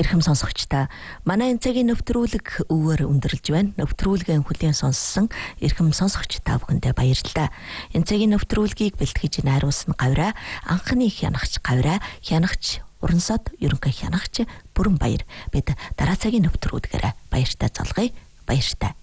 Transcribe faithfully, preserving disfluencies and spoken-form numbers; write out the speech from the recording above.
Эрхэм сонсогчдаа манай энэ цагийн нэвтрүүлэг өвөр өндөрлж байна. Нэвтрүүлгийн хүлээн сонссон эрхэм сонсогч та бүхэндээ баярлалаа. Энэ цагийн нэвтрүүлгийг бэлтгэж найруулсан Гавраа, анхны хянагч Гавраа, хянагч Урансод ерөнхий хянагч Бүрэн Баяр. Бид дараа цагийн нэвтрүүлгээр баяртай залгая. Баяртай.